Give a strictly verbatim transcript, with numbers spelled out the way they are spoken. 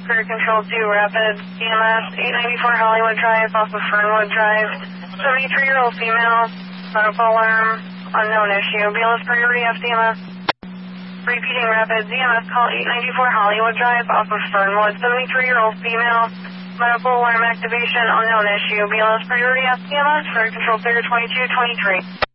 Clear control two, Rapid, E M S, eight ninety-four Hollywood Drive, off of Fernwood Drive, seventy-three-year-old female, medical alarm, unknown issue, B L S priority F D M S. Repeating Rapid, Z M S call eight ninety-four Hollywood Drive, off of Fernwood, seventy-three-year-old female, medical alarm activation, unknown issue, B L S priority F D M S, Clear control clear twenty-two twenty-three.